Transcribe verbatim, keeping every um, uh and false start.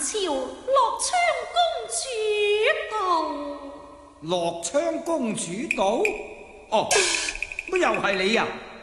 朝樂昌公主到。 樂昌公主到？哦，乜又係你啊？